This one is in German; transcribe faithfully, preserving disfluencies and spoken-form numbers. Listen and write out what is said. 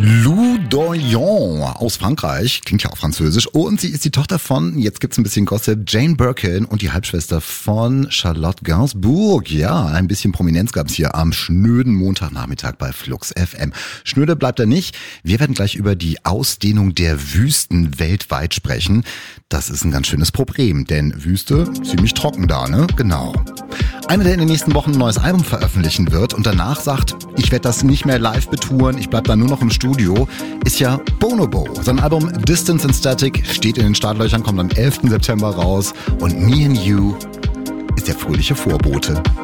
Lou Doyon aus Frankreich, klingt ja auch französisch, und sie ist die Tochter von, jetzt gibt's ein bisschen Gossip, Jane Birkin und die Halbschwester von Charlotte Gainsbourg. Ja, ein bisschen Prominenz gab's hier am schnöden Montagnachmittag bei Flux F M. Schnöde bleibt er nicht. Wir werden gleich über die Ausdehnung der Wüsten weltweit sprechen. Das ist ein ganz schönes Problem, denn Wüste, ziemlich trocken da, ne? Genau. Einer, der in den nächsten Wochen ein neues Album veröffentlichen wird und danach sagt, ich werde das nicht mehr live betouren, ich bleib da nur noch im Studio, ist ja Bonobo. Sein Album Distance and Static steht in den Startlöchern, kommt am elften September raus und Me and You ist der fröhliche Vorbote.